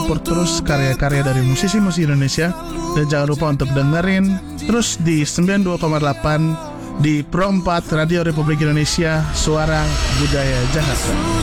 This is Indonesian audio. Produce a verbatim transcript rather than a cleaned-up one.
support terus karya-karya dari musisi-musisi Indonesia. Dan jangan lupa untuk dengerin terus di sembilan puluh dua koma delapan di Pro empat Radio Republik Indonesia, Suara Budaya Jakarta.